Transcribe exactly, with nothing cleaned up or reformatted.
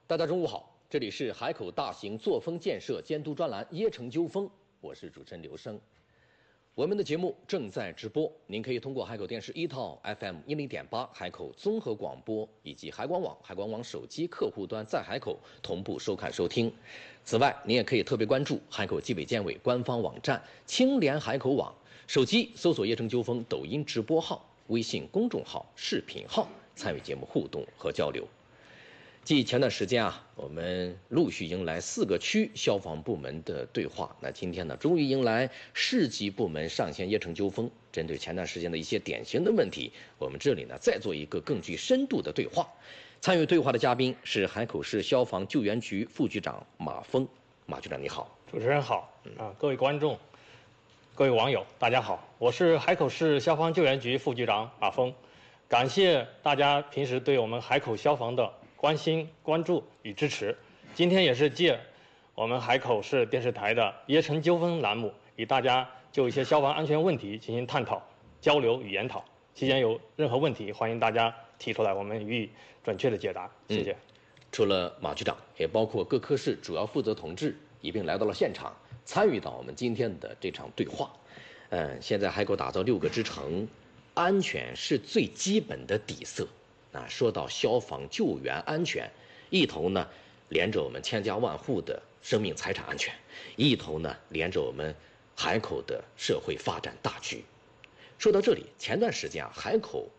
大家中午好，这里是海口大型作风建设监督专栏《椰城纠纷》，我是主持人刘生。我们的节目正在直播，您可以通过海口电视一套 F M 一零点八、海口综合广播以及海广网、海广网手机客户端在海口同步收看收听。此外，您也可以特别关注海口纪委监委官方网站青联海口网，手机搜索“椰城纠纷”抖音直播号、微信公众号、视频号，参与节目互动和交流。继前段时间啊，我们陆续迎来四个区消防部门的对话。那今天呢，终于迎来市级部门上线椰城纠纷，针对前段时间的一些典型的问题，我们这里呢再做一个更具深度的对话。参与对话的嘉宾是海口市消防救援局副局长马峰。马局长你好。 主持人好啊，各位观众、各位网友，大家好，我是海口市消防救援局副局长马峰。感谢大家平时对我们海口消防的关心、关注与支持。今天也是借我们海口市电视台的椰城纠纷栏目，与大家就一些消防安全问题进行探讨、交流与研讨。期间有任何问题，欢迎大家提出来，我们予以准确的解答。谢谢。嗯、 除了马局长，也包括各科室主要负责同志一并来到了现场，参与到我们今天的这场对话。嗯，现在海口打造六个支城，安全是最基本的底色。啊，说到消防救援安全，一头呢连着我们千家万户的生命财产安全，一头呢连着我们海口的社会发展大局。说到这里，前段时间啊，海口